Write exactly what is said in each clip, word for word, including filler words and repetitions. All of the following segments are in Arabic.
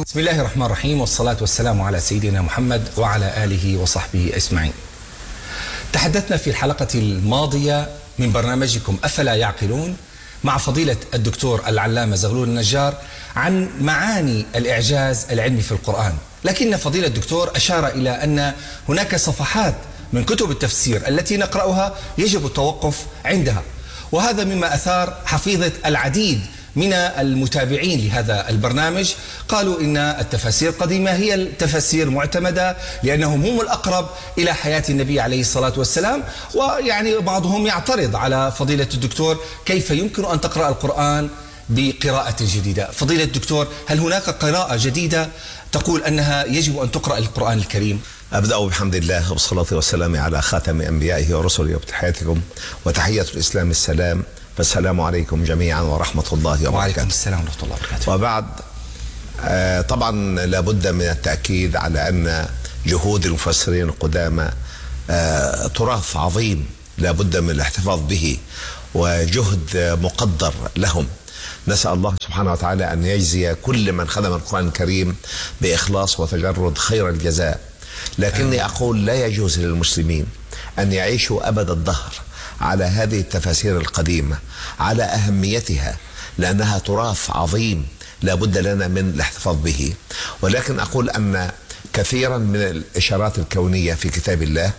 بسم الله الرحمن الرحيم، والصلاة والسلام على سيدنا محمد وعلى آله وصحبه أجمعين. تحدثنا في الحلقة الماضية من برنامجكم أفلا يعقلون مع فضيلة الدكتور العلامة زغلول النجار عن معاني الإعجاز العلمي في القرآن، لكن فضيلة الدكتور أشار إلى أن هناك صفحات من كتب التفسير التي نقرأها يجب التوقف عندها، وهذا مما أثار حفيظة العديد من المتابعين لهذا البرنامج. قالوا إن التفاسير القديمة هي التفاسير معتمدة لأنهم هم الأقرب إلى حياة النبي عليه الصلاة والسلام، ويعني بعضهم يعترض على فضيلة الدكتور كيف يمكن أن تقرأ القرآن بقراءة جديدة. فضيلة الدكتور، هل هناك قراءة جديدة تقول أنها يجب أن تقرأ القرآن الكريم؟ أبدأ بحمد الله والصلاة والسلام على خاتم أنبيائه ورسله وتحياتكم، وتحية الإسلام السلام، فالسلام عليكم جميعا ورحمة الله وبركاته. وعليكم السلام ورحمة الله وبركاته. وبعد آه طبعا لابد من التأكيد على أن جهود المفسرين القدامى آه تراث عظيم لابد من الاحتفاظ به، وجهد مقدر لهم. نسأل الله سبحانه وتعالى أن يجزي كل من خدم القرآن الكريم بإخلاص وتجرد خير الجزاء، لكني أقول لا يجوز للمسلمين أن يعيشوا أبد الدهر على هذه التفاسير القديمة، على أهميتها، لأنها تراث عظيم لا بد لنا من الاحتفاظ به. ولكن أقول أن كثيرا من الإشارات الكونية في كتاب الله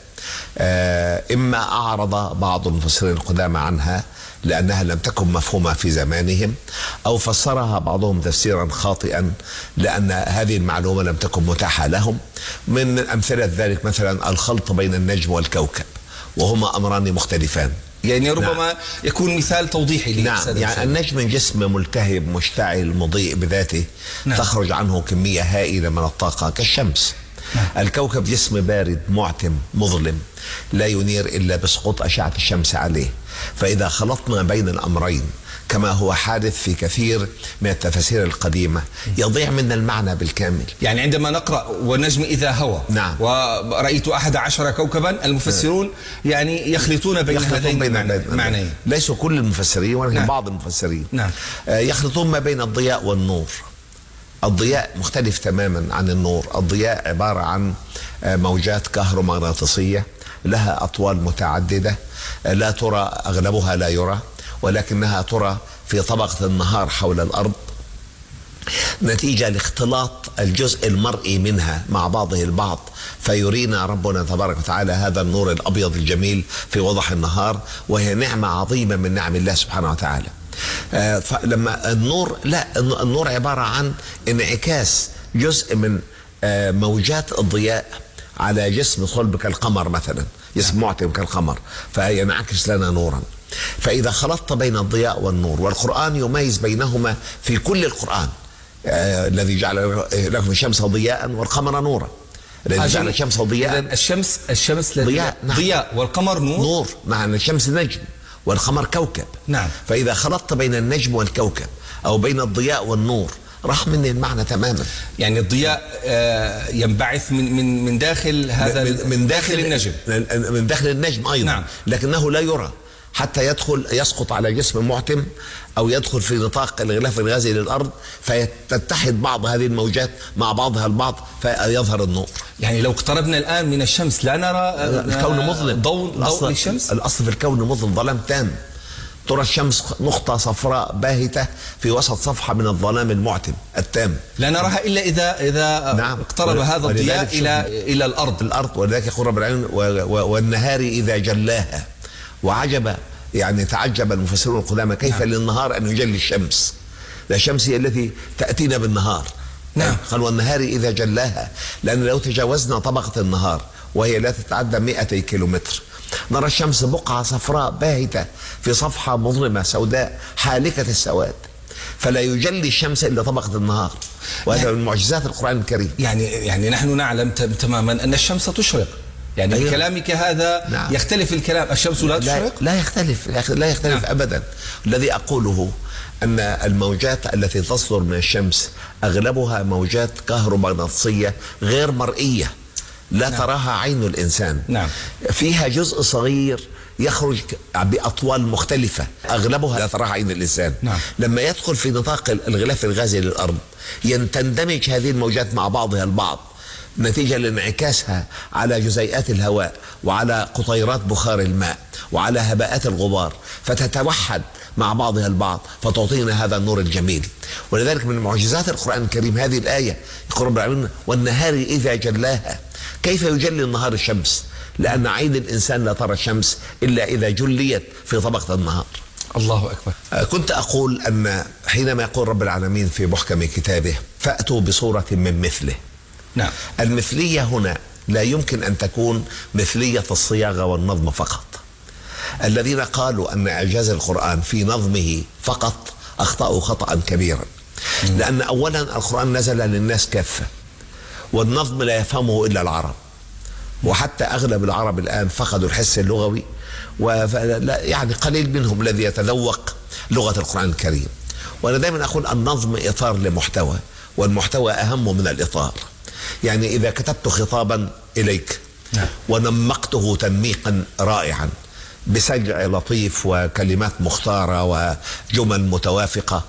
إما أعرض بعض المفسرين القدامى عنها لأنها لم تكن مفهومة في زمانهم، أو فسرها بعضهم تفسيرا خاطئا لأن هذه المعلومة لم تكن متاحة لهم. من أمثلة ذلك مثلا الخلط بين النجم والكوكب، وهما أمران مختلفان. يعني ربما نعم. يكون مثال توضيحي. نعم، يعني النجم جسم ملتهب مشتعل مضيء بذاته، نعم. تخرج عنه كمية هائلة من الطاقة كالشمس. نعم. الكوكب جسم بارد معتم مظلم لا ينير إلا بسقوط أشعة الشمس عليه. فإذا خلطنا بين الأمرين كما هو حادث في كثير من التفاسير القديمة يضيع منا المعنى بالكامل. يعني عندما نقرأ والنجم إذا هوى، نعم. ورأيت أحد عشر كوكبا، المفسرون يعني يخلطون بين هذين المعنيين. ليسوا كل المفسرين ولكن نعم. بعض المفسرين نعم. يخلطون ما بين الضياء والنور. الضياء مختلف تماما عن النور. الضياء عبارة عن موجات كهرومغناطيسية لها أطوال متعددة لا ترى، أغلبها لا يرى، ولكنها ترى في طبقة النهار حول الأرض نتيجة لاختلاط الجزء المرئي منها مع بعضه البعض، فيرينا ربنا تبارك وتعالى هذا النور الأبيض الجميل في وضح النهار، وهي نعمة عظيمة من نعم الله سبحانه وتعالى. آه فلما النور لا النور عبارة عن انعكاس جزء من آه موجات الضياء على جسم صلب كالقمر مثلا، جسم معتم كالقمر، فينعكس لنا نورا. فإذا خلطت بين الضياء والنور، والقرآن يميز بينهما في كل القرآن، آه الذي جعل لكم الشمس ضياء والقمر نورا، الذي جعل الشمس ضياء. الشمس الشمس ضياء نعم. ضياء والقمر نور. نور نعم. الشمس نجم والقمر كوكب. نعم. فإذا خلطت بين النجم والكوكب أو بين الضياء والنور راح مني المعنى تماما. يعني الضياء ينبعث من من من داخل هذا، من, من داخل, داخل النجم، من داخل النجم أيضا. نعم. لكنه لا يرى حتى يدخل يسقط على جسم معتم أو يدخل في نطاق الغلاف الغازي للأرض، فتتحد بعض هذه الموجات مع بعضها البعض فيظهر النور. يعني لو اقتربنا الآن من الشمس لا نرى الكون مظلم. ضوء ضوء الشمس. الأصل في الكون مظلم، ظلام تام. ترى الشمس نقطة صفراء باهتة في وسط صفحة من الظلام المعتم التام، لا نراها إلا إذا إذا نعم. اقترب هذا الضياء إلى إلى الأرض الأرض ولذلك يقول رب العالمين والنهار إذا جلاها. وعجب يعني تعجب المفسرون القدامى كيف نعم. للنهار أن يجلي الشمس، لا الشمس هي التي تأتينا بالنهار. نعم. قال والنهار إذا جلاها، لأن لو تجاوزنا طبقة النهار وهي لا تتعدى مئتي كيلومتر نرى الشمس بقعة صفراء باهتة في صفحة مظلمة سوداء حالكة السواد، فلا يجلي الشمس إلا طبقة النهار، وهذا من معجزات القرآن الكريم. يعني يعني نحن نعلم تماما أن الشمس تشرق، يعني أيوة. بكلامك هذا نعم. يختلف الكلام، الشمس لا تشرق؟ لا, لا يختلف لا يختلف نعم. أبدا. الذي أقوله أن الموجات التي تصدر من الشمس أغلبها موجات كهرومغناطيسية غير مرئية لا نعم. تراها عين الإنسان. نعم. فيها جزء صغير يخرج بأطوال مختلفة أغلبها لا تراها عين الإنسان. نعم. لما يدخل في نطاق الغلاف الغازي للأرض تندمج هذه الموجات مع بعضها البعض نتيجة لانعكاسها على جزيئات الهواء وعلى قطيرات بخار الماء وعلى هباءات الغبار، فتتوحد مع بعضها البعض فتعطينا هذا النور الجميل. ولذلك من معجزات القرآن الكريم هذه الآية، يقول رب العالمين: والنهار إذا جلاها. كيف يجلي النهار الشمس؟ لأن عين الإنسان لا ترى الشمس إلا إذا جليت في طبقة النهار. الله أكبر. كنت أقول أن حينما يقول رب العالمين في محكم كتابه: فأتوا بصورة من مثله. نعم. المثلية هنا لا يمكن أن تكون مثلية الصياغة والنظم فقط. الذين قالوا أن إعجاز القرآن في نظمه فقط أخطأوا خطأ كبيرا، لأن أولا القرآن نزل للناس كافة، والنظم لا يفهمه إلا العرب، وحتى أغلب العرب الآن فقدوا الحس اللغوي، ويعني قليل منهم الذي يتذوق لغة القرآن الكريم. وأنا دائما أقول النظم إطار لمحتوى، والمحتوى أهم من الإطار. يعني إذا كتبت خطابا إليك ونمقته تنميقا رائعا بسجع لطيف وكلمات مختارة وجمل متوافقة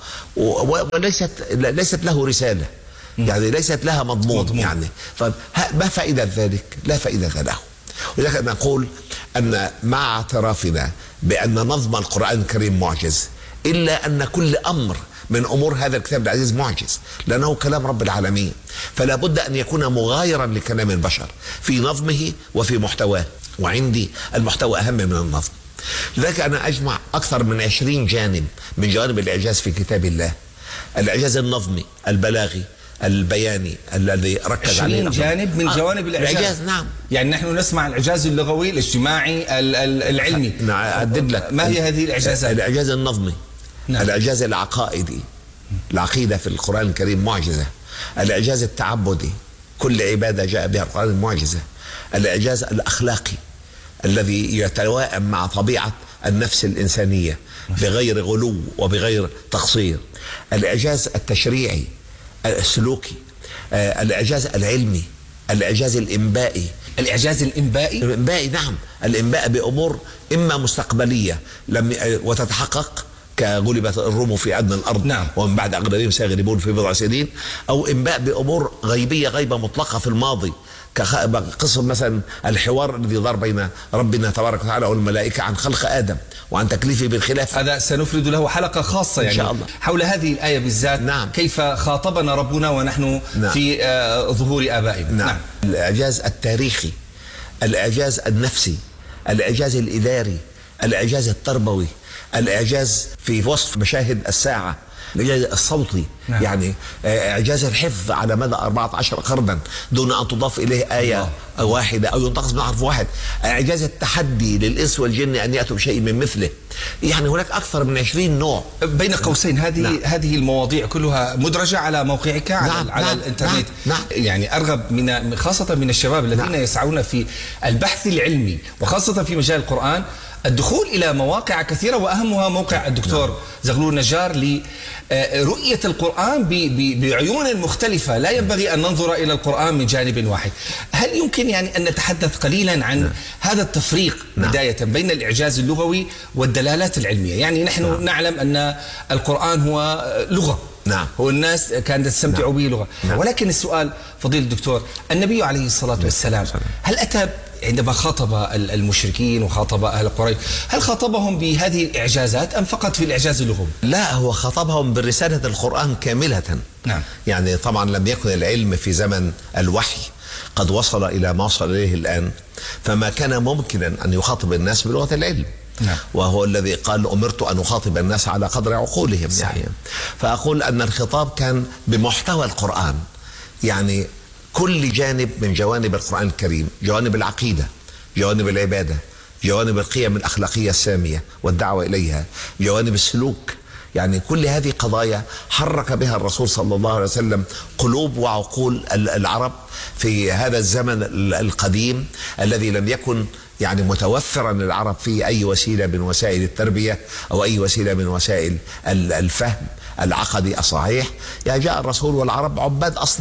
وليست ليست له رسالة، يعني ليست لها مضمون, مضمون. يعني طيب ما فائدة ذلك؟ لا فائدة له. ولذلك نقول أن مع اعترافنا بأن نظم القرآن الكريم معجز، إلا أن كل أمر من أمور هذا الكتاب العزيز معجز، لأنه كلام رب العالمين، فلا بد أن يكون مغايرا لكلام البشر في نظمه وفي محتواه. وعندي المحتوى أهم من النظم. لذلك أنا أجمع أكثر من عشرين جانب من جوانب الإعجاز في كتاب الله: الإعجاز النظمي، البلاغي، البياني الذي ركز عليه عشرين جانب من جوانب آه الإعجاز. الإعجاز. نعم. يعني نحن نسمع الإعجاز اللغوي، الاجتماعي، العلمي. نعم. أعدد لك ما هي هذه الإعجازات؟ الإعجاز النظمي. نعم. الإعجاز العقائدي، العقيدة في القرآن الكريم معجزة. الإعجاز التعبدي، كل عبادة جاء بها القرآن معجزة. الإعجاز الأخلاقي الذي يتوائم مع طبيعة النفس الإنسانية بغير غلو وبغير تقصير. الإعجاز التشريعي السلوكي. آه الإعجاز العلمي. الإعجاز الإنبائي. الإعجاز الإنبائي؟ الإنبائي نعم. الإنباء بأمور إما مستقبلية لم وتتحقق كغلبت الروم في أدنى الأرض، نعم. ومن بعد أغلبهم سيغلبون في بضع سنين، أو إنباء بأمور غيبية غيبة مطلقة في الماضي، كقصة مثلا الحوار الذي دار بين ربنا تبارك وتعالى والملائكة عن خلق آدم وعن تكليفه بالخلافة. هذا سنفرد له حلقة خاصة يعني إن شاء الله حول هذه الآية بالذات. نعم. كيف خاطبنا ربنا ونحن نعم. في آه ظهور آبائنا. نعم. نعم. الإعجاز التاريخي، الإعجاز النفسي، الإعجاز الإداري، الإعجاز التربوي، الإعجاز في وصف مشاهد الساعة، الإعجاز الصوتي. نعم. يعني إعجاز الحفظ على مدى أربعة عشر قرنا دون أن تضاف إليه آية الله. واحدة أو ينتقص من حرف واحد. إعجاز التحدي للإنس والجن أن يأتوا بشيء من مثله. يعني هناك أكثر من عشرين نوع. بين قوسين هذه نعم. هذه المواضيع كلها مدرجة على موقعك على, نعم. على نعم. الإنترنت. نعم. يعني أرغب من خاصة من الشباب الذين نعم. يسعون في البحث العلمي وخاصة في مجال القرآن الدخول إلى مواقع كثيرة، وأهمها موقع الدكتور نعم. زغلول نجار لرؤية القرآن بعيون مختلفة. لا ينبغي أن ننظر إلى القرآن من جانب واحد. هل يمكن يعني أن نتحدث قليلا عن نعم. هذا التفريق نعم. بداية بين الإعجاز اللغوي والدلالات العلمية؟ يعني نحن نعم. نعلم أن القرآن هو لغة، نعم. هو الناس كانت تستمتع نعم. به لغة، نعم. ولكن السؤال فضيلة الدكتور، النبي عليه الصلاة والسلام هل أتى عندما خاطب المشركين وخاطب أهل قريش هل خاطبهم بهذه الإعجازات أم فقط في الإعجاز اللغوي؟ لا، هو خاطبهم برسالة القرآن كاملة. نعم. يعني طبعا لم يكن العلم في زمن الوحي قد وصل إلى ما وصل إليه الآن، فما كان ممكنا أن يخاطب الناس بلغة العلم. نعم. وهو الذي قال أمرت أن أخاطب الناس على قدر عقولهم. يعني فأقول أن الخطاب كان بمحتوى القرآن، يعني كل جانب من جوانب القرآن الكريم، جوانب العقيدة، جوانب العبادة، جوانب القيم الأخلاقية السامية والدعوة إليها، جوانب السلوك. يعني كل هذه قضايا حرك بها الرسول صلى الله عليه وسلم قلوب وعقول العرب في هذا الزمن القديم الذي لم يكن يعني متوفرا للعرب في أي وسيلة من وسائل التربية أو أي وسيلة من وسائل الفهم العقدي الصحيح. يعني جاء الرسول والعرب عباد أصنام،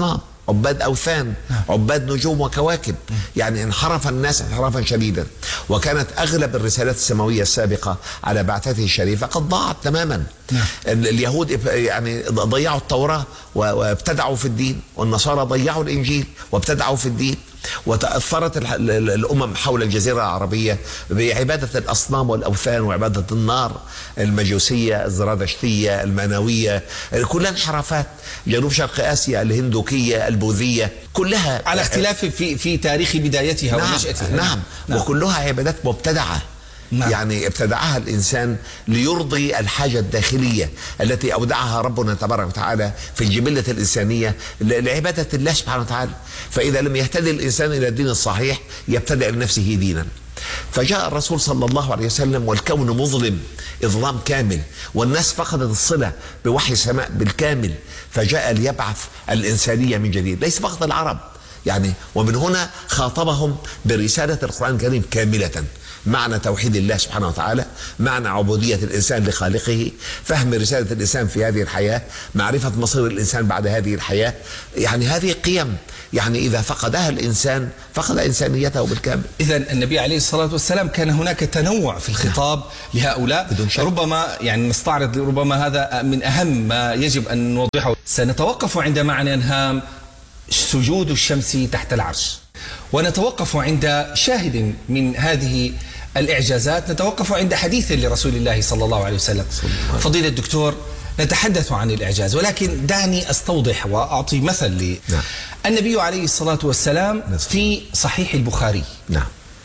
عباد أوثان، عباد نجوم وكواكب. يعني انحرف الناس انحرافا شديدا، وكانت أغلب الرسالات السماوية السابقة على بعثته الشريفة قد ضاعت تماما. اليهود يعني ضيعوا التوراة وابتدعوا في الدين، والنصارى ضيعوا الإنجيل وابتدعوا في الدين، وتأثرت الأمم حول الجزيرة العربية بعبادة الأصنام والأوثان وعبادة النار، المجوسية، الزرادشتية، المانوية، كلها انحرافات. جنوب شرق آسيا، الهندوكية، البوذية، كلها على اختلاف في في تاريخ بدايتها نعم ونشأتها. نعم, نعم وكلها عبادات مبتدعة. نعم. يعني ابتدعها الإنسان ليرضي الحاجة الداخلية التي أودعها ربنا تبارك وتعالى في الجبلة الإنسانية لعبادة الله سبحانه وتعالى. فإذا لم يهتدي الإنسان إلى الدين الصحيح يبتدع لنفسه دينا. فجاء الرسول صلى الله عليه وسلم والكون مظلم إظلام كامل، والناس فقدت الصلة بوحي السماء بالكامل، فجاء ليبعث الإنسانية من جديد، ليس فقط العرب يعني. ومن هنا خاطبهم برسالة القرآن الكريم كاملة، معنى توحيد الله سبحانه وتعالى، معنى عبودية الإنسان لخالقه، فهم رسالة الإنسان في هذه الحياة، معرفة مصير الإنسان بعد هذه الحياة. يعني هذه قيم يعني إذا فقدها الإنسان فقد إنسانيته بالكامل. إذا النبي عليه الصلاة والسلام كان هناك تنوع في الخطاب لهؤلاء. ربما يعني نستعرض ربما هذا من أهم ما يجب أن نوضحه. سنتوقف عند معنى هام سجود الشمس تحت العرش، ونتوقف عند شاهد من هذه الإعجازات، نتوقف عند حديث لرسول الله صلى الله عليه وسلم. فضيلة الدكتور، نتحدث عن الإعجاز، ولكن دعني أستوضح وأعطي مثل لي. نعم. النبي عليه الصلاة والسلام في صحيح البخاري نعم.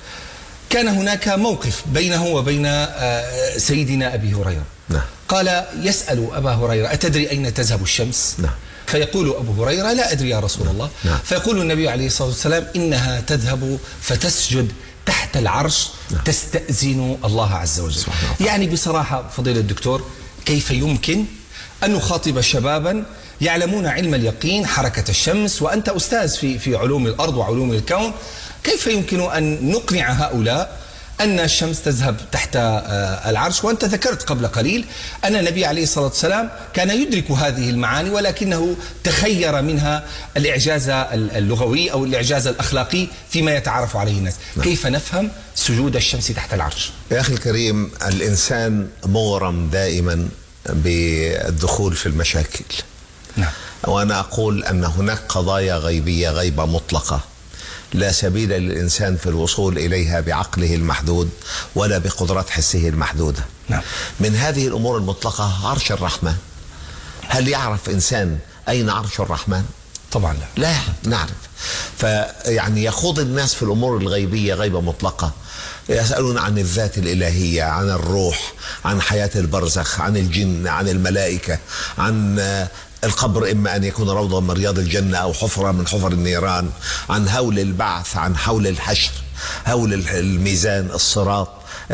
كان هناك موقف بينه وبين سيدنا أبي هريرة. نعم. قال يسأل أبا هريرة أتدري أين تذهب الشمس؟ نعم. فيقول أبو هريرة لا أدري يا رسول الله. نعم. فيقول النبي عليه الصلاة والسلام إنها تذهب فتسجد تحت العرش. نعم. تستأذن الله عز وجل. يعني بصراحة فضيلة الدكتور، كيف يمكن أن نخاطب شبابا يعلمون علم اليقين حركة الشمس، وأنت أستاذ في في علوم الأرض وعلوم الكون، كيف يمكن أن نقنع هؤلاء أن الشمس تذهب تحت العرش؟ وأنت ذكرت قبل قليل أن النبي عليه الصلاة والسلام كان يدرك هذه المعاني، ولكنه تخير منها الإعجاز اللغوي أو الإعجاز الأخلاقي فيما يتعرف عليه الناس. نعم. كيف نفهم سجود الشمس تحت العرش؟ يا أخي الكريم، الإنسان مغرم دائما بالدخول في المشاكل. نعم. وأنا أقول أن هناك قضايا غيبية غيبة مطلقة لا سبيل للإنسان في الوصول إليها بعقله المحدود ولا بقدرات حسه المحدودة. نعم. من هذه الأمور المطلقة عرش الرحمن. هل يعرف إنسان أين عرش الرحمن؟ طبعا لا. لا نعرف. فيعني يخوض الناس في الأمور الغيبية غيبة مطلقة، يسألون عن الذات الإلهية، عن الروح، عن حياة البرزخ، عن الجن، عن الملائكة، عن القبر إما أن يكون روضة من رياض الجنة أو حفرة من حفر النيران، عن هول البعث، عن حول الحشر، هول الميزان، الصراط،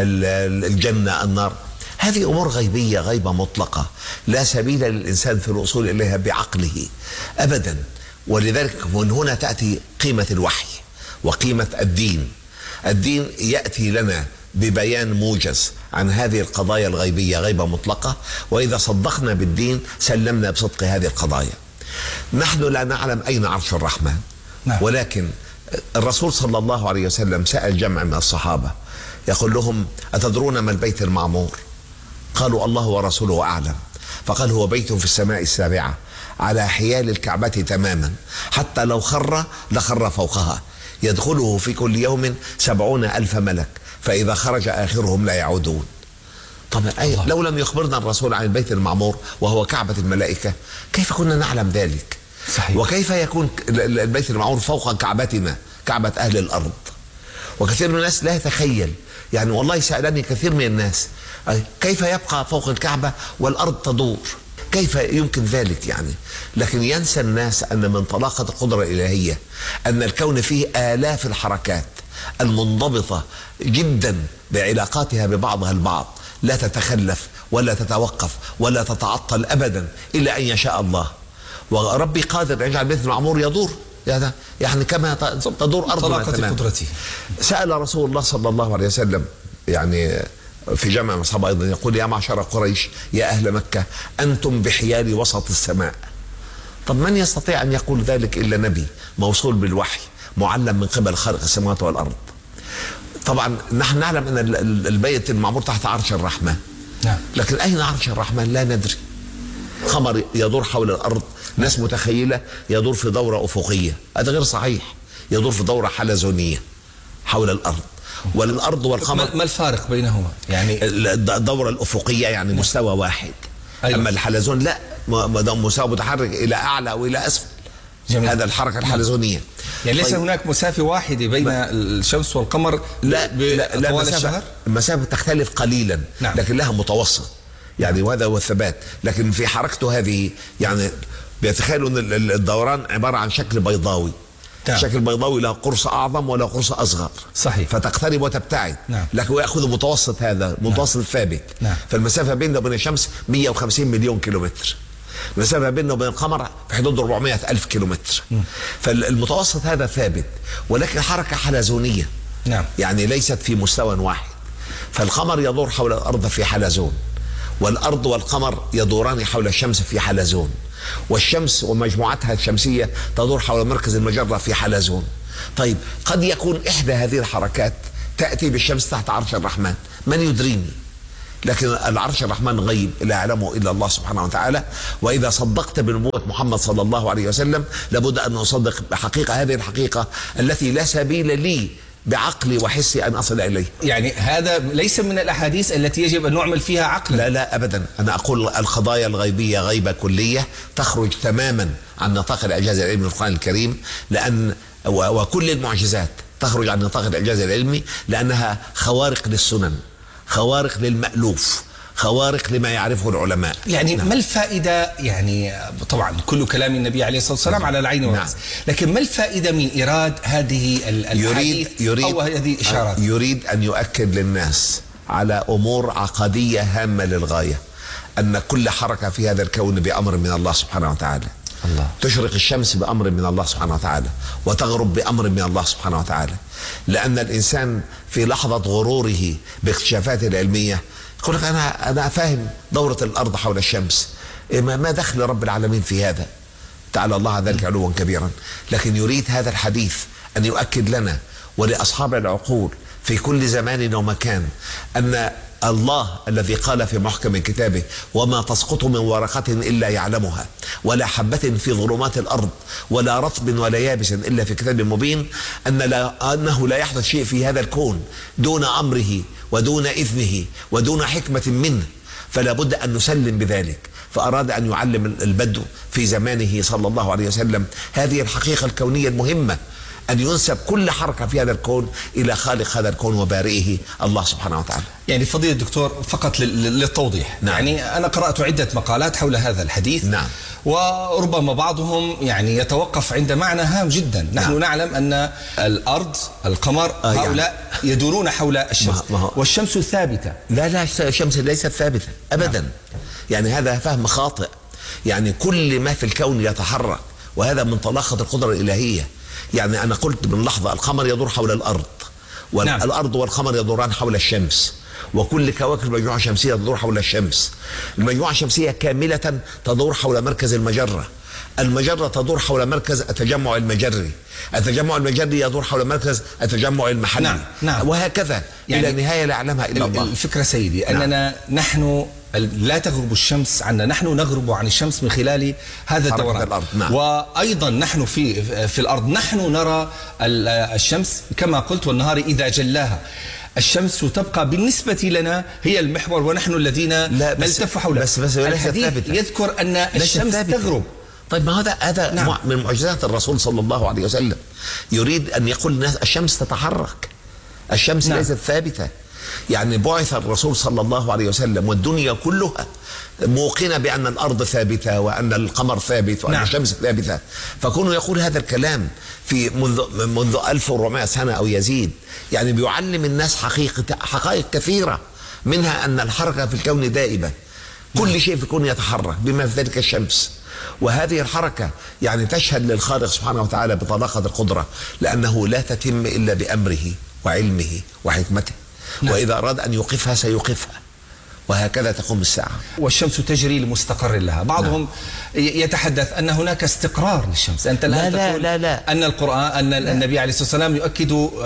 الجنة، النار. هذه أمور غيبية غيبة مطلقة لا سبيل للإنسان في الوصول إليها بعقله أبدا. ولذلك من هنا تأتي قيمة الوحي وقيمة الدين. الدين يأتي لنا ببيان موجز عن هذه القضايا الغيبية غيبة مطلقة، وإذا صدقنا بالدين سلمنا بصدق هذه القضايا. نحن لا نعلم أين عرش الرحمن. نعم. ولكن الرسول صلى الله عليه وسلم سأل جمع من الصحابة يقول لهم أتدرون ما البيت المعمور؟ قالوا الله ورسوله أعلم. فقال هو بيت في السماء السابعة على حيال الكعبة تماما، حتى لو خر لخر فوقها، يدخله في كل يوم سبعون ألف ملك، فإذا خرج آخرهم لا يعودون. طبعا أي لو لم يخبرنا الرسول عن البيت المعمور وهو كعبة الملائكة كيف كنا نعلم ذلك؟ صحيح. وكيف يكون البيت المعمور فوق كعبتنا كعبة أهل الأرض؟ وكثير من الناس لا يتخيل. يعني والله سألني كثير من الناس كيف يبقى فوق الكعبة والأرض تدور؟ كيف يمكن ذلك يعني؟ لكن ينسى الناس أن من طلاقة القدرة الإلهية أن الكون فيه آلاف الحركات المنضبطة جدا بعلاقاتها ببعضها البعض، لا تتخلف ولا تتوقف ولا تتعطل أبدا إلا أن يشاء الله. وربي قادر يجعل البيت المعمور يدور يعني كما تدور أرضنا تماما. قدرته. سأل رسول الله صلى الله عليه وسلم يعني في جمع من أصحابه أيضا يقول يا معشر قريش يا أهل مكة أنتم بحيال وسط السماء. طب من يستطيع أن يقول ذلك إلا نبي موصول بالوحي معلم من قبل خالق السماوات والأرض. طبعا نحن نعلم أن البيت المعمور تحت عرش الرحمن، نعم. لكن أين عرش الرحمن لا ندري. قمر يدور حول الأرض، ناس متخيلة يدور في دورة أفقية، هذا غير صحيح، يدور في دورة حلزونية حول الأرض. والأرض والقمر ما الفارق بينهما؟ يعني الدورة الأفقية يعني مستوى واحد. أيوة. أما الحلزون لا، مستوى متحرك إلى أعلى وإلى أسفل. جميل. هذا الحركة الحلزونية. يعني ليس طيب. هناك مسافة واحدة بين الشمس والقمر لا لا, لا طوال مسافة الشهر؟ المسافة تختلف قليلا. نعم. لكن لها متوسط يعني، وهذا هو الثبات. لكن في حركته هذه يعني بيتخيلوا أن الدوران عبارة عن شكل بيضاوي. نعم. شكل بيضاوي له قرص أعظم ولا قرص أصغر. صحيح. فتقترب وتبتعد. نعم. لكن يأخذ متوسط، هذا متوسط. نعم. ثابت. نعم. فالمسافة بيننا وبين الشمس مئة وخمسين مليون كيلومتر. المسافة بيننا وبين القمر في حدود أربعمائة ألف كيلومتر. م. فالمتوسط هذا ثابت، ولكن حركة حلزونية. نعم. يعني ليست في مستوى واحد. فالقمر يدور حول الأرض في حلزون، والأرض والقمر يدوران حول الشمس في حلزون، والشمس ومجموعتها الشمسية تدور حول مركز المجرة في حلزون. طيب قد يكون إحدى هذه الحركات تأتي بالشمس تحت عرش الرحمن، من يدريني؟ لكن العرش الرحمن غيب لا يعلمه إلا الله سبحانه وتعالى. وإذا صدقت بنبوة محمد صلى الله عليه وسلم لابد أن أصدق بحقيقة هذه الحقيقة التي لا سبيل لي بعقلي وحسي أن أصل إليه. يعني هذا ليس من الأحاديث التي يجب أن نعمل فيها عقلا. لا لا أبدا. أنا أقول القضايا الغيبية غيبة كلية تخرج تماما عن نطاق الإعجاز العلمي القرآن الكريم، لأن وكل المعجزات تخرج عن نطاق الإعجاز العلمي لأنها خوارق للسنن، خوارق للمألوف، خوارق لما يعرفه العلماء. يعني نعم. ما الفائدة؟ يعني طبعا كل كلام النبي عليه الصلاة والسلام نعم. على العين والرأس. نعم. لكن ما الفائدة من إيراد هذه الحديث يريد أو هذه الإشارات؟ يريد أن يؤكد للناس على أمور عقدية هامة للغاية، أن كل حركة في هذا الكون بأمر من الله سبحانه وتعالى. الله. تشرق الشمس بأمر من الله سبحانه وتعالى، وتغرب بأمر من الله سبحانه وتعالى. لأن الإنسان في لحظة غروره باكتشافاته العلمية يقول لك أنا أنا فاهم دورة الأرض حول الشمس، ما دخل رب العالمين في هذا؟ تعالى الله عن ذلك علوا كبيرا. لكن يريد هذا الحديث أن يؤكد لنا ولأصحاب العقول في كل زمان ومكان أن الله الذي قال في محكم كتابه وما تسقط من ورقة إلا يعلمها ولا حبة في ظلمات الأرض ولا رطب ولا يابس إلا في كتاب مبين، أن لا أنه لا يحدث شيء في هذا الكون دون أمره ودون إذنه ودون حكمة منه، فلا بد أن نسلم بذلك. فأراد أن يعلم البدو في زمانه صلى الله عليه وسلم هذه الحقيقة الكونية المهمة، أن ينسب كل حركة في هذا الكون إلى خالق هذا الكون وبارئه الله سبحانه وتعالى. يعني فضيلة الدكتور فقط للتوضيح. نعم. يعني أنا قرأت عدة مقالات حول هذا الحديث. نعم. وربما بعضهم يعني يتوقف عند معنى هام جدا. نحن نعم. نعلم أن الأرض القمر آه هؤلاء يعني. يدورون حول الشمس والشمس ثابتة. لا لا الشمس ليست ثابتة أبدا. نعم. يعني هذا فهم خاطئ. يعني كل ما في الكون يتحرك، وهذا من طلاقة القدرة الإلهية. يعني أنا قلت من لحظة القمر يدور حول الأرض، والأرض نعم. والقمر يدوران حول الشمس، وكل كواكب المجموعة الشمسية تدور حول الشمس. المجموعة الشمسية كاملة تدور حول مركز المجرة، المجرة تدور حول مركز التجمع المجري، التجمع المجري يدور حول مركز التجمع المحلي. نعم. نعم. وهكذا يعني إلى نهاية لا يعلمها إلا الله. الفكرة سيدي أننا نعم. نحن لا تغرب الشمس عنا، نحن نغرب عن الشمس من خلال هذا الدوران. نعم. وأيضا نحن في في الأرض نحن نرى الشمس كما قلت، والنهار إذا جلاها. الشمس تبقى بالنسبة لنا هي المحور ونحن الذين نلتف حولها. بس بس الحديث يذكر أن الشمس تغرب. طيب ما هذا هذا نعم. من معجزات الرسول صلى الله عليه وسلم. يريد أن يقول الناس الشمس تتحرك، الشمس نعم. ليست ثابتة. يعني بعث الرسول صلى الله عليه وسلم والدنيا كلها موقنة بأن الأرض ثابتة وأن القمر ثابت وأن نعم. الشمس ثابتة. فكونه يقول هذا الكلام في منذ منذ ألف وأربعمائة سنة أو يزيد، يعني بيعلم الناس حقيقة حقائق كثيرة، منها أن الحركة في الكون دائبة، كل شيء في الكون يتحرك بما في ذلك الشمس. وهذه الحركة يعني تشهد للخالق سبحانه وتعالى بطلاقة القدرة، لأنه لا تتم إلا بأمره وعلمه وحكمته. نعم. وإذا أراد أن يوقفها سيوقفها، وهكذا تقوم الساعة. والشمس تجري لمستقر لها. بعضهم نعم. يتحدث أن هناك استقرار للشمس. أنت الآن لا تقول لا لا أن القرآن أن لا. النبي عليه الصلاة والسلام يؤكد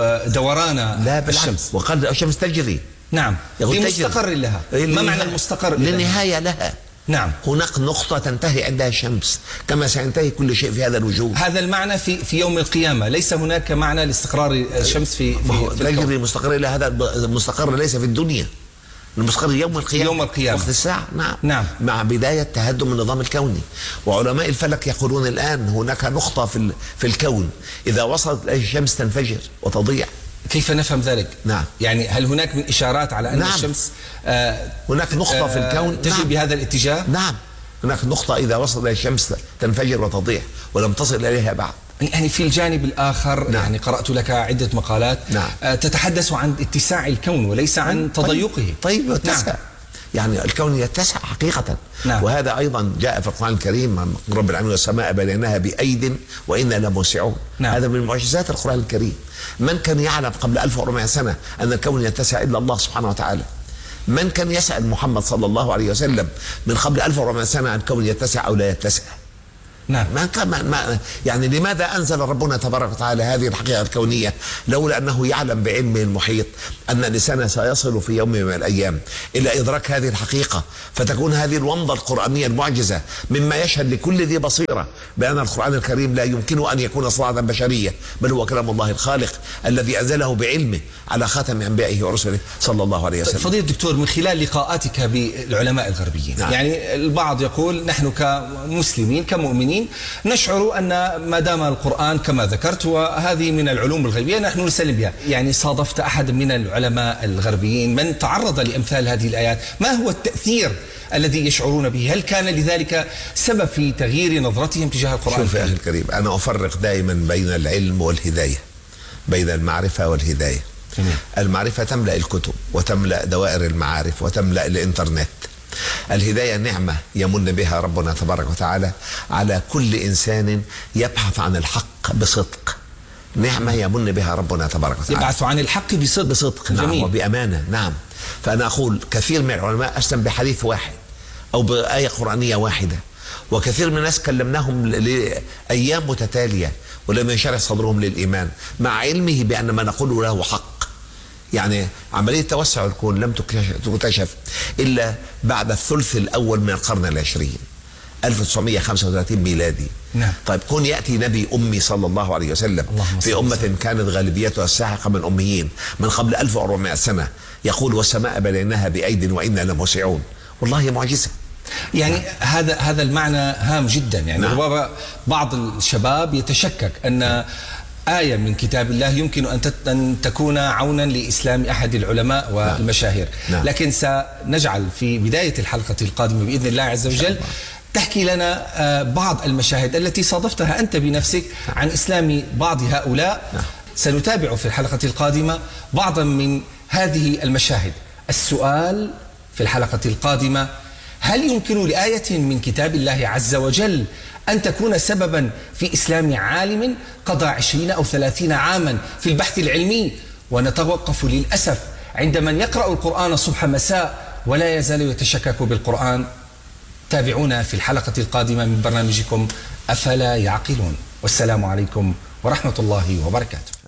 دوران لا الشمس، وقد الشمس تجري نعم لمستقر لها. ما معنى المستقر؟ للنهاية لها. نعم، هناك نقطة تنتهي عندها الشمس كما سينتهي كل شيء في هذا الوجود. هذا المعنى في في يوم القيامة، ليس هناك معنى لاستقرار الشمس في في, في تجري مستقر لها. هذا المستقر ليس في الدنيا، المستقر يوم القيامة، يوم القيامة وقت الساعة. نعم. نعم مع بداية تهدم النظام الكوني. وعلماء الفلك يقولون الآن هناك نقطة في في الكون إذا وصلت الشمس تنفجر وتضيع. كيف نفهم ذلك؟ نعم. يعني هل هناك من إشارات على أن نعم. الشمس آه هناك نقطة آه في الكون تجري نعم. بهذا الاتجاه؟ نعم، هناك نقطة إذا وصلت إلى الشمس تنفجر وتضيع ولم تصل إليها بعد. يعني في الجانب الآخر نعم. يعني قرأت لك عدة مقالات نعم. آه تتحدث عن اتساع الكون وليس عن تضيقه. طيب يتسع. نعم. يعني الكون يتسع حقيقة. نعم. وهذا أيضا جاء في القرآن الكريم، رب العالمين والسماء بنيناها بأيد وإنا لموسعون. نعم. هذا من معجزات القرآن الكريم. من كان يعلم قبل ألف وأربعمائة سنة أن الكون يتسع إلا الله سبحانه وتعالى؟ من كان يسأل محمد صلى الله عليه وسلم من قبل ألف وأربعمائة سنة عن الكون يتسع أو لا يتسع؟ نعم. ما كان ما يعني لماذا أنزل ربنا تبارك وتعالى هذه الحقيقة الكونية؟ لولا أنه يعلم بعلمه المحيط أن الإنسان سيصل في يوم من الأيام إلى إدراك هذه الحقيقة، فتكون هذه الومضة القرآنية المعجزة مما يشهد لكل ذي بصيرة بأن القرآن الكريم لا يمكن أن يكون صناعة بشرية، بل هو كلام الله الخالق الذي أنزله بعلمه على خاتم أنبيائه ورسله صلى الله عليه وسلم. فضيلة الدكتور، من خلال لقاءاتك بالعلماء الغربيين، نعم. يعني البعض يقول نحن كمسلمين كمؤمنين نشعر أن ما دام القرآن كما ذكرت وهذه من العلوم الغيبية نحن نسلم بها. يعني صادفت أحد من العلماء الغربيين من تعرض لأمثال هذه الآيات، ما هو التأثير الذي يشعرون به؟ هل كان لذلك سبب في تغيير نظرتهم تجاه القرآن؟ شوف يا أخي الكريم، أنا أفرق دائما بين العلم والهداية، بين المعرفة والهداية. جميل. المعرفة تملأ الكتب وتملأ دوائر المعارف وتملأ الإنترنت. الهداية نعمة يمن بها ربنا تبارك وتعالى على كل إنسان يبحث عن الحق بصدق. نعمة يمن بها ربنا تبارك وتعالى، يبحث عن الحق بصدق, بصدق. نعم. جميل. وبأمانة. نعم. فأنا أقول كثير من العلماء أسلم بحديث واحد أو بآية قرآنية واحدة، وكثير من الناس كلمناهم لأيام متتالية ولم ينشرح صدرهم للإيمان مع علمه بأن ما نقوله له حق. يعني عملية توسع الكون لم تكتشف إلا بعد الثلث الأول من القرن العشرين، ألف وتسعمائة وخمسة وثلاثين ميلادي. نعم. طيب كون يأتي نبي أمي صلى الله عليه وسلم في أمة كانت غالبيتها الساحقة من أميين من قبل ألف وأربعمائة سنة يقول والسماء بنيناها بأيد وإنا لموسعون، والله معجزة. يعني نعم. هذا هذا المعنى هام جدا. يعني نعم. ربما بعض الشباب يتشكك أن آية من كتاب الله يمكن أن تكون عونا لإسلام أحد العلماء والمشاهير. نعم. لكن سنجعل في بداية الحلقة القادمة بإذن الله عز وجل تحكي لنا بعض المشاهد التي صادفتها أنت بنفسك عن إسلام بعض هؤلاء. نعم. سنتابع في الحلقة القادمة بعضا من هذه المشاهد. السؤال في الحلقة القادمة: هل يمكن لآية من كتاب الله عز وجل أن تكون سببا في إسلام عالم قضى عشرين أو ثلاثين عاما في البحث العلمي؟ ونتوقف للأسف عند من يقرأ القرآن صبح مساء ولا يزال يتشكك بالقرآن. تابعونا في الحلقة القادمة من برنامجكم أفلا يعقلون، والسلام عليكم ورحمة الله وبركاته.